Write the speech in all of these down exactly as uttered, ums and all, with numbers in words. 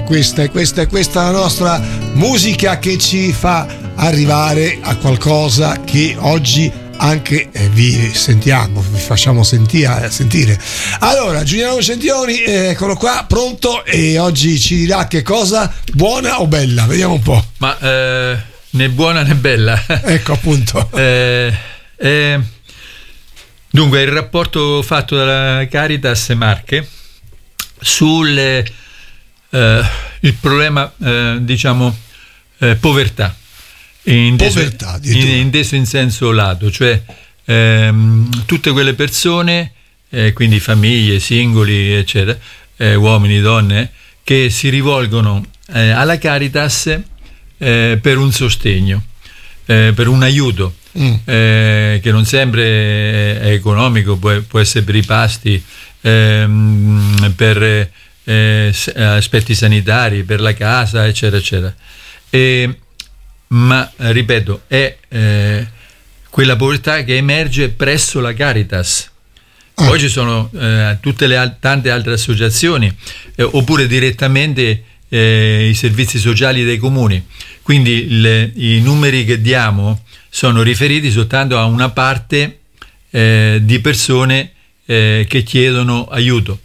questa è questa è questa la nostra musica che ci fa arrivare a qualcosa che oggi anche eh, vi sentiamo, vi facciamo sentire, sentire. Allora, Giuliano Centioni, eh, eccolo qua, pronto, e oggi ci dirà che cosa, buona o bella? Vediamo un po'. Ma eh, né buona né bella. Ecco, appunto. eh, eh, dunque, il rapporto fatto dalla Caritas Marche sul eh, il problema, eh, diciamo, eh, povertà. Inteso, povertà, in, inteso in senso lato, cioè ehm, tutte quelle persone, eh, quindi famiglie, singoli, eccetera, eh, uomini, donne, che si rivolgono eh, alla Caritas eh, per un sostegno, eh, per un aiuto, mm. eh, che non sempre è economico, può, può essere per i pasti, ehm, per eh, aspetti sanitari, per la casa, eccetera, eccetera. E, ma ripeto, è eh, quella povertà che emerge presso la Caritas. Ah. Poi ci sono eh, tutte le al- tante altre associazioni, eh, oppure direttamente eh, i servizi sociali dei comuni. Quindi le, i numeri che diamo sono riferiti soltanto a una parte eh, di persone eh, che chiedono aiuto.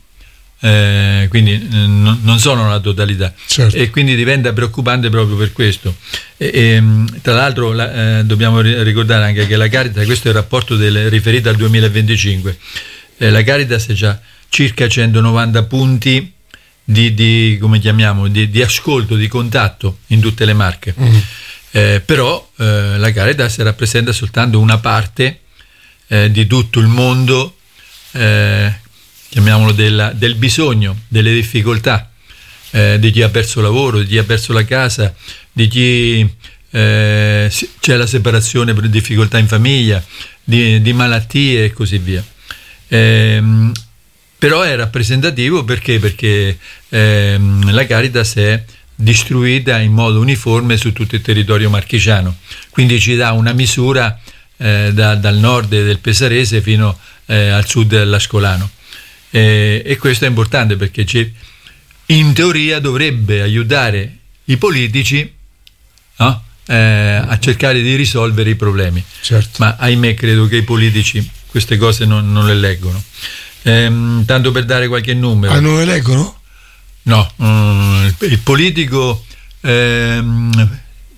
Eh, quindi eh, non, non sono la totalità, certo. E quindi diventa preoccupante proprio per questo. E, e, tra l'altro la, eh, dobbiamo ricordare anche che la Caritas, questo è il rapporto del, riferito al duemilaventicinque, eh, la Caritas ha già circa centonovanta punti di, di come chiamiamo di, di ascolto, di contatto in tutte le Marche. Mm. Eh, però eh, la Caritas rappresenta soltanto una parte eh, di tutto il mondo, eh, chiamiamolo della, del bisogno, delle difficoltà, eh, di chi ha perso lavoro, di chi ha perso la casa, di chi eh, c'è la separazione per difficoltà in famiglia, di, di malattie e così via. Eh, però è rappresentativo perché, perché eh, la Caritas è distribuita in modo uniforme su tutto il territorio marchigiano, quindi ci dà una misura eh, da, dal nord del Pesarese fino eh, al sud dell'Ascolano. Eh, e questo è importante perché ci, in teoria dovrebbe aiutare i politici, no? eh, a cercare di risolvere i problemi. Certo. Ma ahimè credo che i politici queste cose non, non le leggono. Ehm, tanto per dare qualche numero. Ah, non le leggono? No, um, il, il politico ehm,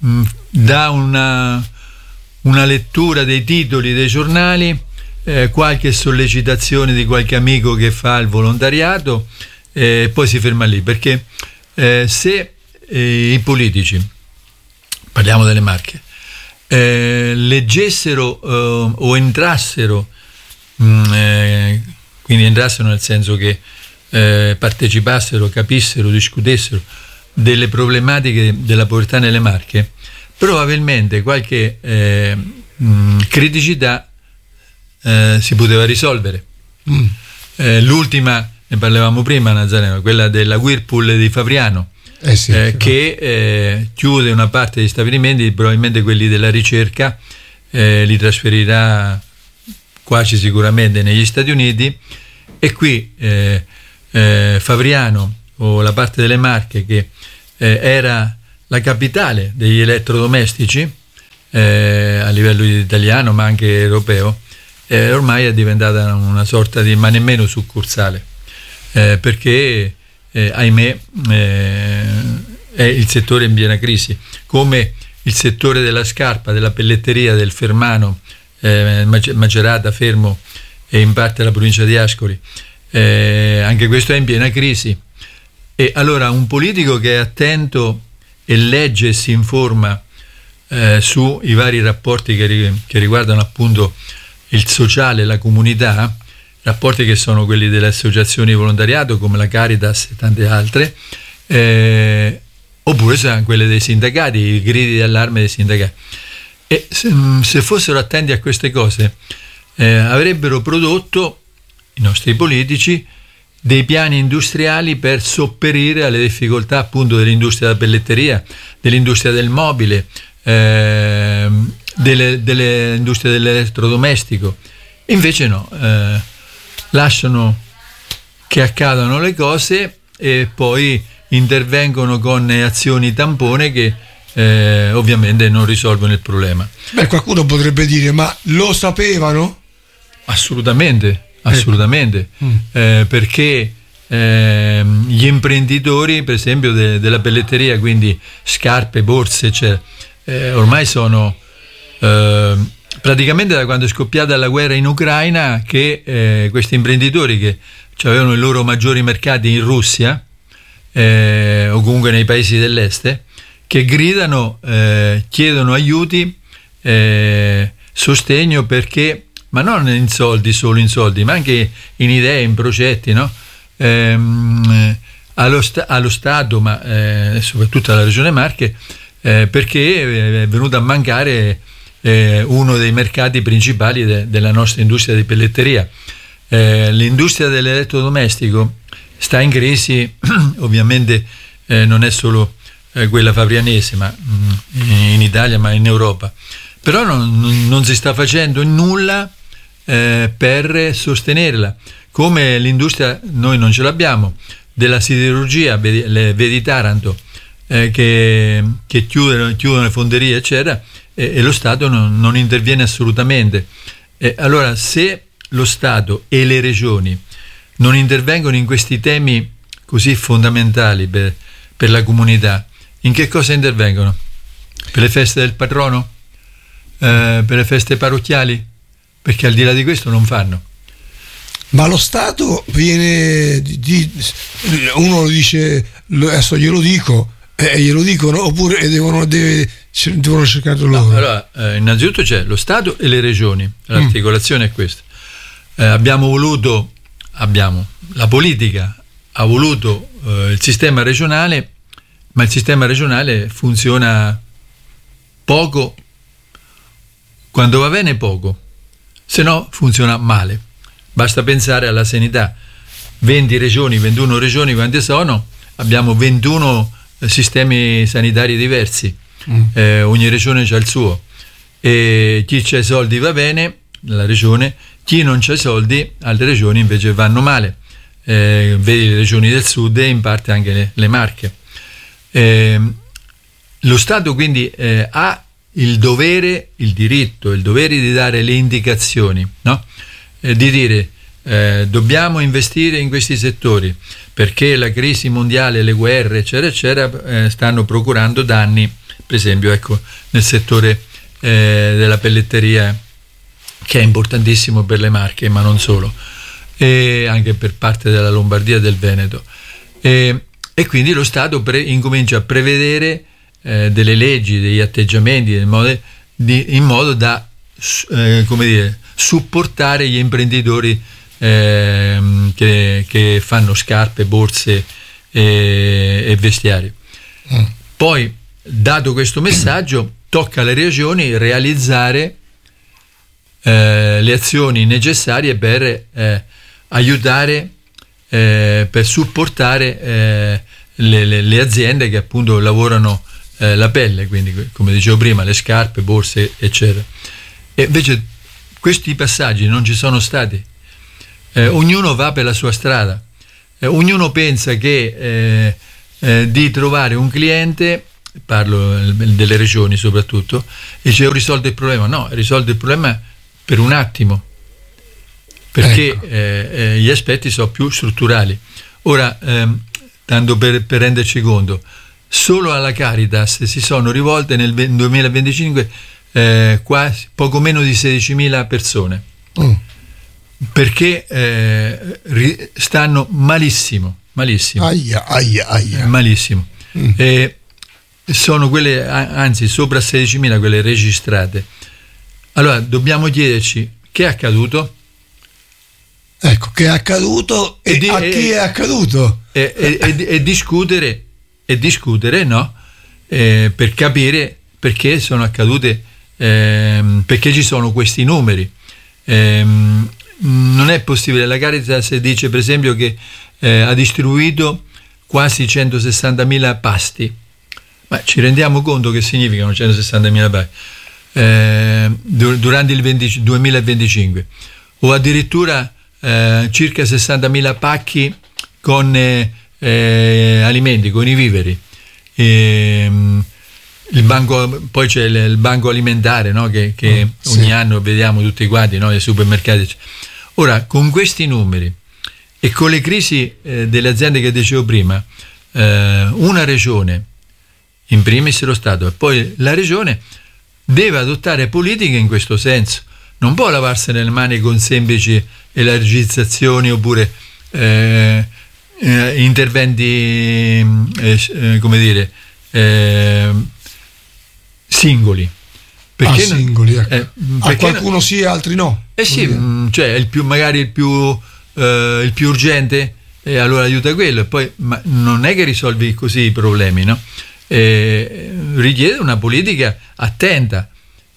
dà una, una lettura dei titoli dei giornali, Eh, qualche sollecitazione di qualche amico che fa il volontariato e eh, poi si ferma lì, perché eh, se eh, i politici, parliamo delle Marche, eh, leggessero eh, o entrassero mh, eh, quindi entrassero nel senso che eh, partecipassero, capissero, discutessero delle problematiche della povertà nelle Marche, probabilmente qualche eh, mh, criticità Eh, si poteva risolvere. Mm. Eh, l'ultima, ne parlavamo prima, Nazareno, quella della Whirlpool di Favriano, eh sì, eh, che eh, chiude una parte degli stabilimenti, probabilmente quelli della ricerca, eh, li trasferirà quasi sicuramente negli Stati Uniti, e qui eh, eh, Favriano, o la parte delle Marche che eh, era la capitale degli elettrodomestici eh, a livello italiano ma anche europeo, Eh, ormai è diventata una sorta di, ma nemmeno succursale, eh, perché eh, ahimè eh, è il settore in piena crisi, come il settore della scarpa, della pelletteria, del Fermano, eh, Macerata, Fermo e in parte la provincia di Ascoli, eh, anche questo è in piena crisi. E allora un politico che è attento e legge e si informa eh, sui vari rapporti che, ri- che riguardano appunto il sociale, la comunità, rapporti che sono quelli delle associazioni di volontariato come la Caritas e tante altre, eh, oppure sono quelle dei sindacati, i gridi d'allarme dei sindacati. E se, se fossero attenti a queste cose, eh, avrebbero prodotto i nostri politici dei piani industriali per sopperire alle difficoltà appunto dell'industria della pelletteria, dell'industria del mobile, eh, delle, delle industrie dell'elettrodomestico. Invece no, eh, lasciano che accadano le cose e poi intervengono con azioni tampone che eh, ovviamente non risolvono il problema. Beh, qualcuno potrebbe dire, ma lo sapevano? Assolutamente, assolutamente, ecco. mm. eh, perché eh, gli imprenditori, per esempio, de- della pelletteria, quindi scarpe, borse, eccetera, eh, ormai sono eh, praticamente da quando è scoppiata la guerra in Ucraina che eh, questi imprenditori che avevano i loro maggiori mercati in Russia eh, o comunque nei paesi dell'est, che gridano, eh, chiedono aiuti, eh, sostegno, perché, ma non in soldi, solo in soldi, ma anche in idee, in progetti, no? Ehm, allo, sta- allo Stato, ma eh, soprattutto alla Regione Marche, eh, perché è venuto a mancare eh, uno dei mercati principali de- della nostra industria di pelletteria. Eh, l'industria dell'elettrodomestico sta in crisi, ovviamente eh, non è solo eh, quella fabrianese, ma mh, in Italia, ma in Europa. Però non, non si sta facendo nulla eh, per sostenerla. Come l'industria, noi non ce l'abbiamo, della siderurgia, vedi, le, vedi Taranto, eh, che, che chiudono, chiudono le fonderie, eccetera, e, e lo Stato non, non interviene assolutamente. E allora, se lo Stato e le regioni non intervengono in questi temi così fondamentali per, per la comunità, in che cosa intervengono? Per le feste del patrono? Eh, per le feste parrocchiali? Perché al di là di questo non fanno. Ma lo Stato viene di, di, uno lo dice, adesso glielo dico, e eh, glielo dicono, oppure devono, deve, devono cercarlo loro? No, allora, eh, innanzitutto c'è lo Stato e le regioni, l'articolazione mm. è questa. Eh, abbiamo voluto, abbiamo, la politica ha voluto eh, il sistema regionale, ma il sistema regionale funziona poco, quando va bene poco, se no funziona male. Basta pensare alla sanità, venti regioni, ventuno regioni, quante sono? Abbiamo ventuno sistemi sanitari diversi, mm. eh, ogni regione ha il suo, e chi c'ha i soldi va bene, la regione, chi non c'ha i soldi, altre regioni invece vanno male, eh, vedi le regioni del sud e in parte anche le, le Marche. Eh, lo Stato quindi eh, ha il dovere, il diritto, il dovere di dare le indicazioni, no? Eh, di dire eh, dobbiamo investire in questi settori perché la crisi mondiale, le guerre, eccetera, eccetera, eh, stanno procurando danni, per esempio, ecco, nel settore eh, della pelletteria, che è importantissimo per le Marche, ma non solo, e anche per parte della Lombardia e del Veneto. E, e quindi lo Stato pre- incomincia a prevedere eh, delle leggi, degli atteggiamenti, in modo, di, in modo da eh, come dire, supportare gli imprenditori eh, che, che fanno scarpe, borse e, e vestiari. Mm. Poi, dato questo messaggio, tocca alle regioni realizzare eh, le azioni necessarie per eh, aiutare, eh, per supportare eh, le, le, le aziende che appunto lavorano eh, la pelle, quindi come dicevo prima, le scarpe, borse, eccetera. E invece questi passaggi non ci sono stati. Eh, ognuno va per la sua strada, eh, ognuno pensa che eh, eh, di trovare un cliente, parlo delle regioni soprattutto, e dice ho risolto il problema. No, risolto il problema per un attimo, perché ecco. eh, eh, gli aspetti sono più strutturali. Ora, ehm, tanto per, per renderci conto, solo alla Caritas si sono rivolte nel duemilaventicinque eh, quasi poco meno di sedicimila persone. Mm. Perché eh, ri, stanno malissimo, malissimo, aia, aia, aia. malissimo. Mm. E sono quelle, anzi, sopra sedicimila quelle registrate. Allora dobbiamo chiederci che è accaduto. Ecco, che è accaduto e, e di, a e, chi è accaduto e, e, e, e discutere e discutere, no? Eh, per capire perché sono accadute, ehm, perché ci sono questi numeri. Ehm, non è possibile. La Caritas dice per esempio che eh, ha distribuito quasi centosessantamila pasti, ma ci rendiamo conto che significano centosessantamila pasti eh, durante il venti, duemilaventicinque, o addirittura eh, circa sessantamila pacchi con eh, eh, alimenti, con i viveri. E, il banco, poi c'è il, il banco alimentare, no? che, che mm, ogni sì. anno vediamo tutti quanti, no? Nei supermercati. Ora, con questi numeri e con le crisi eh, delle aziende che dicevo prima, eh, una regione, in primis lo Stato e poi la regione, deve adottare politiche in questo senso. Non può lavarsene le mani con semplici elargizzazioni oppure eh, eh, interventi eh, come dire eh, singoli. Perché ah, singoli, ecco. eh, a qualcuno sì, altri no. Eh sì, mh, cioè il più, magari il più, eh, il più urgente, e allora aiuta quello, e poi ma non è che risolvi così i problemi, no? Eh, richiede una politica attenta.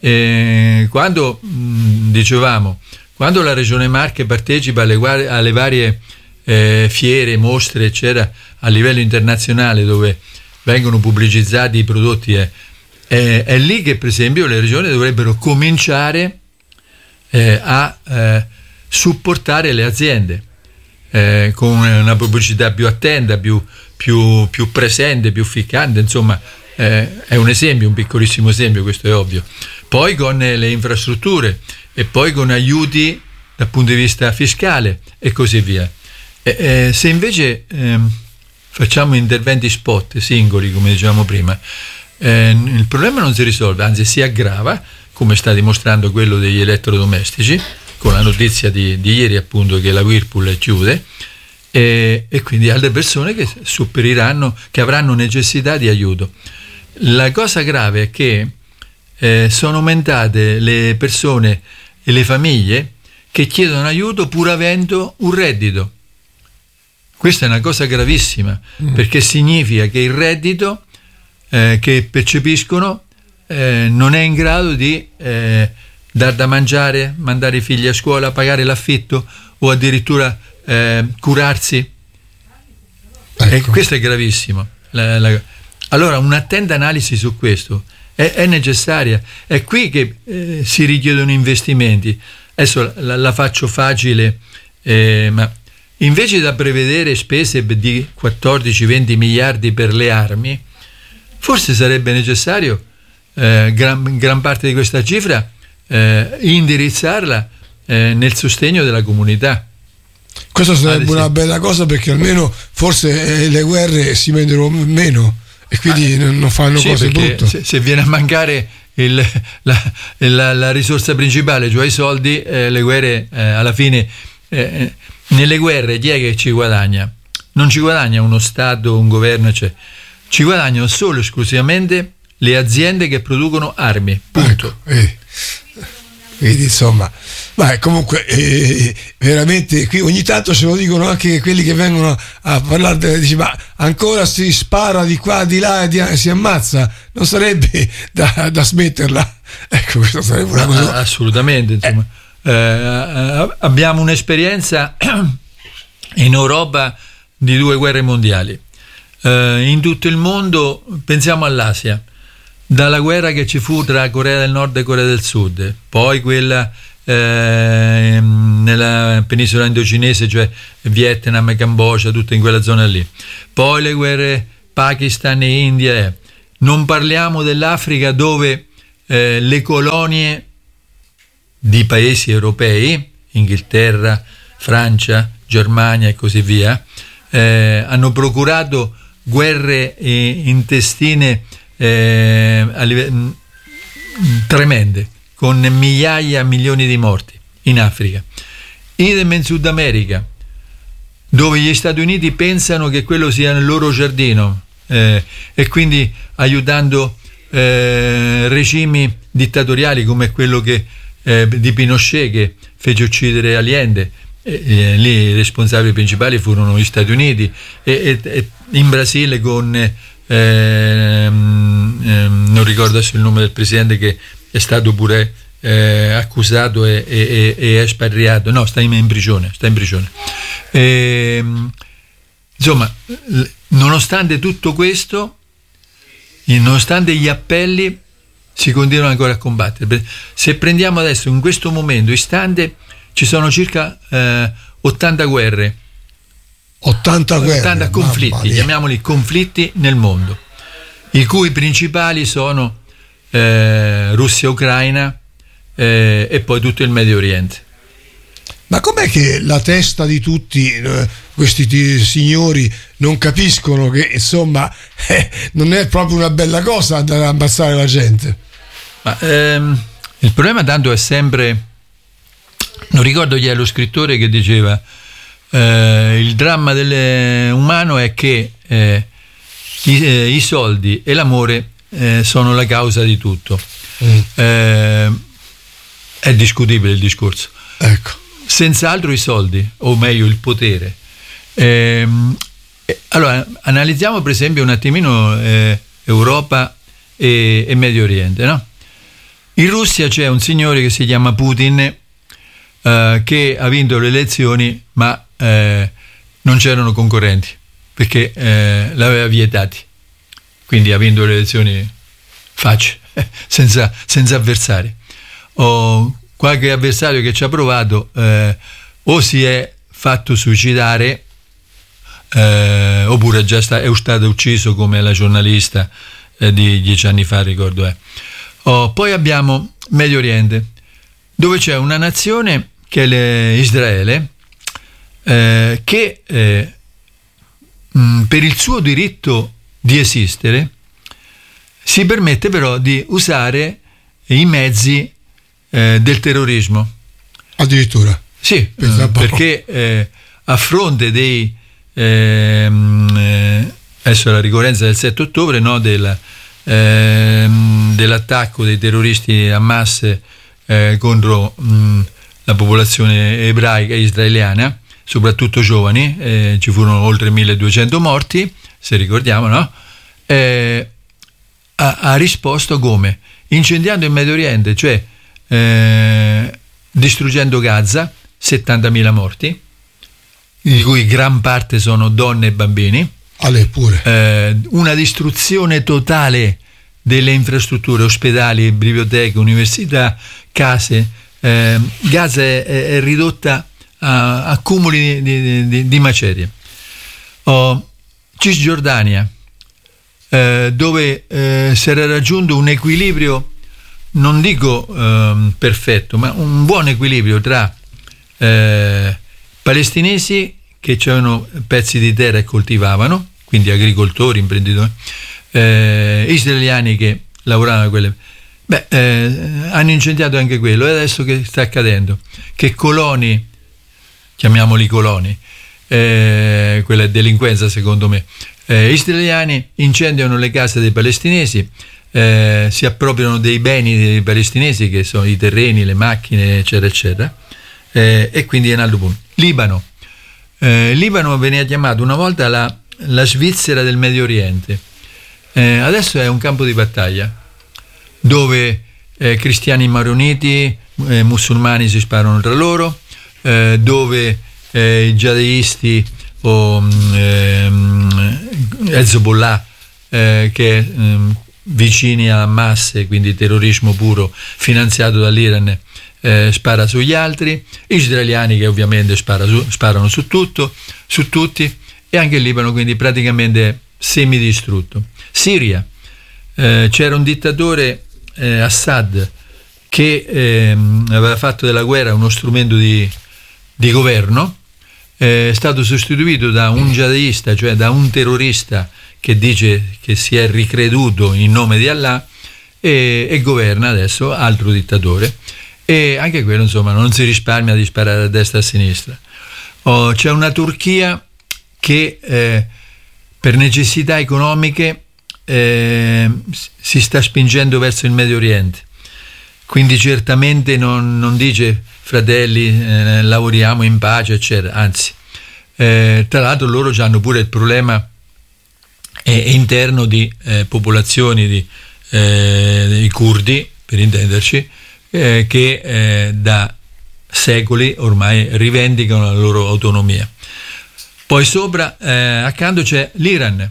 Eh, quando mh, dicevamo, quando la Regione Marche partecipa alle, alle varie eh, fiere, mostre, eccetera, a livello internazionale dove vengono pubblicizzati i prodotti, eh, eh, è lì che per esempio le regioni dovrebbero cominciare eh, a eh, supportare le aziende eh, con una pubblicità più attenta, più, più, più presente, più ficcante, insomma eh, è un esempio, un piccolissimo esempio, questo è ovvio. Poi con le infrastrutture e poi con aiuti dal punto di vista fiscale e così via. E, eh, se invece eh, facciamo interventi spot, singoli, come dicevamo prima, eh, il problema non si risolve, anzi si aggrava, come sta dimostrando quello degli elettrodomestici, con la notizia di, di ieri appunto che la Whirlpool chiude, e, e quindi altre persone che supperiranno, che avranno necessità di aiuto. La cosa grave è che eh, sono aumentate le persone e le famiglie che chiedono aiuto pur avendo un reddito. Questa è una cosa gravissima, mm. perché significa che il reddito eh, che percepiscono eh, non è in grado di eh, dar da mangiare, mandare i figli a scuola, pagare l'affitto o addirittura eh, curarsi. Ecco. E questo è gravissimo. La, la, allora un'attenta analisi su questo è, è necessaria. È qui che eh, si richiedono investimenti. Adesso la, la faccio facile, eh, ma invece da prevedere spese di quattordici venti miliardi per le armi, forse sarebbe necessario eh, gran, gran parte di questa cifra eh, indirizzarla eh, nel sostegno della comunità. Questa sarebbe una bella cosa, perché almeno forse eh, le guerre si vendono meno e quindi ah, non fanno sì, cose brutte. Se, se viene a mancare il, la, la, la risorsa principale, cioè i soldi, eh, le guerre eh, alla fine eh, nelle guerre chi è che ci guadagna? Non ci guadagna uno Stato, un governo, cioè, ci guadagnano solo e esclusivamente le aziende che producono armi, punto. Ecco, eh. Quindi insomma, ma comunque eh, veramente qui ogni tanto ce lo dicono anche quelli che vengono a parlare, dice, ma ancora si spara di qua di là e di, si ammazza, non sarebbe da, da smetterla? Ecco, questo sarebbe una cosa. Assolutamente, insomma. Eh. Eh, abbiamo un'esperienza in Europa di due guerre mondiali. Eh, in tutto il mondo, pensiamo all'Asia, dalla guerra che ci fu tra Corea del Nord e Corea del Sud, poi quella eh, nella penisola indocinese, cioè Vietnam, Cambogia, tutto in quella zona lì, poi le guerre Pakistan e India. Eh. Non parliamo dell'Africa, dove eh, le colonie di paesi europei, Inghilterra, Francia, Germania e così via, eh, hanno procurato guerre eh, intestine Eh, live- tremende, con migliaia, milioni di morti in Africa. Idem in Sud America, dove gli Stati Uniti pensano che quello sia il loro giardino, eh, e quindi aiutando eh, regimi dittatoriali come quello che, eh, di Pinochet, che fece uccidere Allende. Eh, eh, lì i responsabili principali furono gli Stati Uniti, e, e, e in Brasile con Eh, ehm, non ricordo adesso il nome del presidente, che è stato pure eh, accusato e, e, e espatriato, no, sta in, in prigione, sta in prigione. E, insomma, nonostante tutto questo, nonostante gli appelli, si continuano ancora a combattere. Se prendiamo adesso, in questo momento istante, ci sono circa eh, ottanta guerre ottanta guerre, ottanta conflitti, chiamiamoli conflitti nel mondo, i cui principali sono eh, Russia-Ucraina eh, e poi tutto il Medio Oriente. Ma com'è che la testa di tutti eh, questi t- signori non capiscono che insomma eh, non è proprio una bella cosa andare a ammazzare la gente? Ma, ehm, il problema tanto è sempre, non ricordo chi è lo scrittore che diceva eh, il dramma delle, umano è che eh, i, eh, i soldi e l'amore eh, sono la causa di tutto. Mm. Eh, è discutibile il discorso. Ecco. Senz'altro i soldi, o meglio il potere. Eh, allora, analizziamo per esempio un attimino eh, Europa e, e Medio Oriente, no? In Russia c'è un signore che si chiama Putin eh, che ha vinto le elezioni, ma eh, non c'erano concorrenti perché eh, l'aveva vietati, quindi ha vinto le elezioni facile, senza, senza avversari. O qualche avversario che ci ha provato eh, o si è fatto suicidare eh, oppure già sta, è stato ucciso, come la giornalista eh, di dieci anni fa, ricordo è. Oh, poi abbiamo Medio Oriente, dove c'è una nazione che è Israele eh, che eh, mh, per il suo diritto di esistere si permette però di usare i mezzi Eh, del terrorismo. Addirittura? Sì, eh, perché eh, a fronte dei ehm, eh, adesso la ricorrenza del sette ottobre, no, del, ehm, dell'attacco dei terroristi Hamas eh, contro mh, la popolazione ebraica e israeliana, soprattutto giovani, eh, ci furono oltre milleduecento morti, se ricordiamo, no? Eh, ha, ha risposto come? Incendiando il Medio Oriente, cioè Eh, distruggendo Gaza, settantamila morti, di cui gran parte sono donne e bambini. Ale pure. Eh, una distruzione totale delle infrastrutture, ospedali, biblioteche, università, case. Eh, Gaza è, è ridotta a, a cumuli di, di, di, di macerie. Oh, Cisgiordania, eh, dove eh, si era raggiunto un equilibrio, non dico ehm, perfetto, ma un buon equilibrio tra eh, palestinesi che avevano pezzi di terra e coltivavano, quindi agricoltori, imprenditori, eh, israeliani che lavoravano a quelle. Beh, eh, hanno incendiato anche quello, e adesso che sta accadendo? Che coloni, chiamiamoli coloni, eh, quella è delinquenza secondo me, eh, israeliani incendiano le case dei palestinesi. Eh, si appropriano dei beni dei palestinesi, che sono i terreni, le macchine, eccetera eccetera, eh, e quindi è un altro punto. Libano eh, Libano veniva chiamato una volta la, la Svizzera del Medio Oriente, eh, adesso è un campo di battaglia dove eh, cristiani maroniti, eh, musulmani si sparano tra loro, eh, dove eh, i jihadisti o eh, Hezbollah eh, che eh, vicini a Hamas, quindi terrorismo puro finanziato dall'Iran, eh, spara sugli altri, israeliani che ovviamente spara su, sparano su tutto, su tutti, e anche il Libano quindi praticamente semidistrutto. Siria, eh, c'era un dittatore, eh, Assad, che eh, aveva fatto della guerra uno strumento di, di governo, eh, è stato sostituito da un jihadista, cioè da un terrorista che dice che si è ricreduto in nome di Allah, e, e governa adesso altro dittatore, e anche quello insomma non si risparmia di sparare a destra e a sinistra. Oh, c'è una Turchia che eh, per necessità economiche eh, si sta spingendo verso il Medio Oriente, quindi certamente non, non dice fratelli eh, lavoriamo in pace eccetera, anzi eh, tra l'altro loro hanno pure il problema eh, interno di eh, popolazioni di eh, i curdi, per intenderci, eh, che eh, da secoli ormai rivendicano la loro autonomia. Poi sopra eh, accanto c'è l'Iran,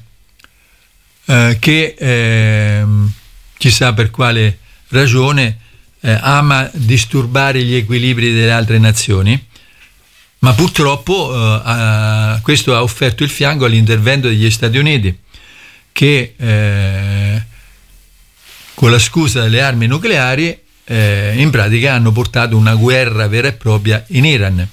eh, che eh, chissà per quale ragione eh, ama disturbare gli equilibri delle altre nazioni, ma purtroppo eh, ha, questo ha offerto il fianco all'intervento degli Stati Uniti, che eh, con la scusa delle armi nucleari eh, in pratica hanno portato una guerra vera e propria in Iran.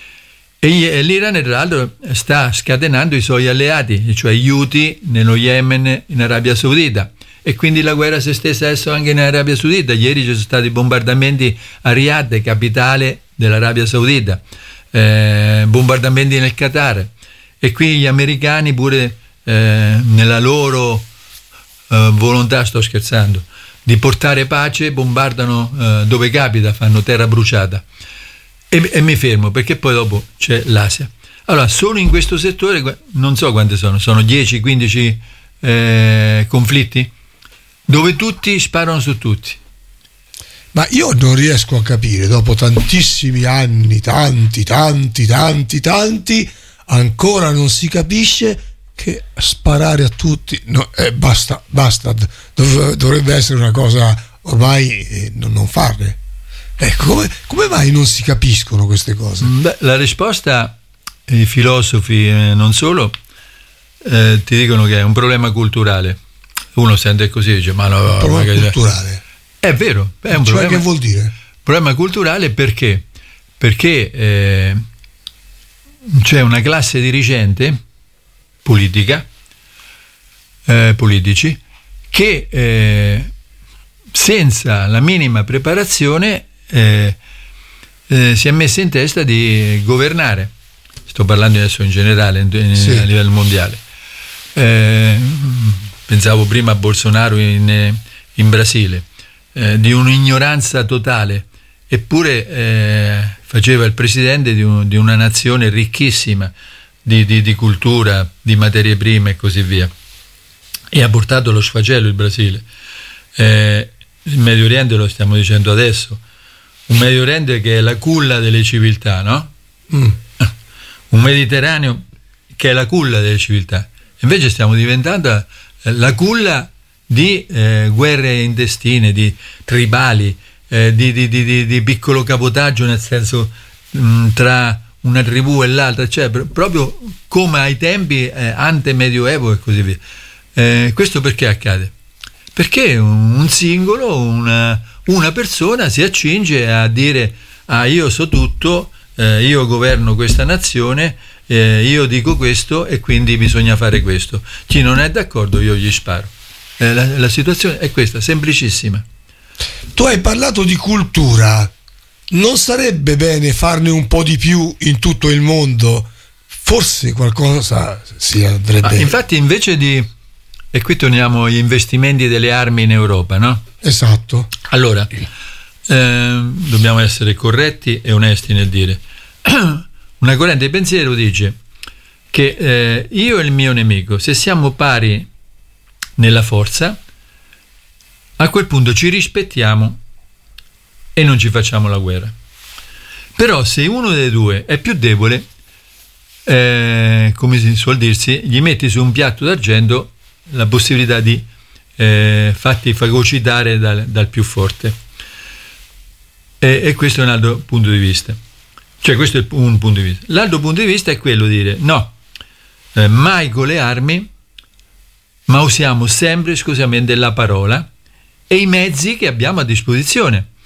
E l'Iran, tra l'altro, sta scatenando i suoi alleati, cioè gli Houthi nello Yemen, in Arabia Saudita, e quindi la guerra si è stessa adesso anche in Arabia Saudita. Ieri ci sono stati bombardamenti a Riyadh, capitale dell'Arabia Saudita, eh, bombardamenti nel Qatar, e qui gli americani pure eh, nella loro eh, volontà, sto scherzando, di portare pace, bombardano eh, dove capita, fanno terra bruciata. E, e mi fermo, perché poi dopo c'è l'Asia. Allora, solo in questo settore, non so quante sono, sono dieci quindici eh, conflitti, dove tutti sparano su tutti. Ma io non riesco a capire, dopo tantissimi anni, tanti, tanti, tanti, tanti, ancora non si capisce che sparare a tutti, no, eh, basta, basta, dov- dovrebbe essere una cosa ormai eh, non, non farne. Ecco, come, come mai non si capiscono queste cose? Beh, la risposta, i filosofi eh, non solo, eh, ti dicono che è un problema culturale. Uno sente così e dice, ma no, un problema magari... culturale. È vero, è un cioè, problema. che vuol dire? Problema culturale perché? Perché eh, c'è una classe dirigente politica, eh, politici, che eh, senza la minima preparazione Eh, eh, si è messa in testa di governare. Sto parlando adesso in generale, in, sì. a livello mondiale. Eh, pensavo prima a Bolsonaro in, in Brasile, eh, di un'ignoranza totale, eppure eh, faceva il presidente di, un, di una nazione ricchissima di, di, di cultura, di materie prime e così via, e ha portato lo sfacelo il Brasile. Eh, il Medio Oriente lo stiamo dicendo adesso, un Medio Oriente che è la culla delle civiltà, no? Mm. Un Mediterraneo che è la culla delle civiltà. Invece stiamo diventando la culla di eh, guerre intestine, di tribali, eh, di, di, di, di piccolo cabotaggio, nel senso mh, tra una tribù e l'altra, cioè proprio come ai tempi eh, ante-medioevo e così via. Eh, questo perché accade? Perché un singolo, una, una persona si accinge a dire ah, io so tutto, eh, io governo questa nazione, eh, io dico questo e quindi bisogna fare questo. Chi non è d'accordo io gli sparo. Eh, la, la situazione è questa, semplicissima. Tu hai parlato di cultura, non sarebbe bene farne un po' di più in tutto il mondo? Forse qualcosa si andrebbe... Ah, infatti invece di... E qui torniamo agli investimenti delle armi in Europa, no? Esatto. Allora, eh, dobbiamo essere corretti e onesti nel dire. Una corrente di pensiero dice che eh, io e il mio nemico, se siamo pari nella forza, a quel punto ci rispettiamo e non ci facciamo la guerra. Però se uno dei due è più debole, eh, come si suol dirsi, gli metti su un piatto d'argento la possibilità di eh, farti fagocitare dal, dal più forte. E, e questo è un altro punto di vista. Cioè questo è un punto di vista. L'altro punto di vista è quello di dire no, eh, mai con le armi, ma usiamo sempre esclusivamente la parola e i mezzi che abbiamo a disposizione.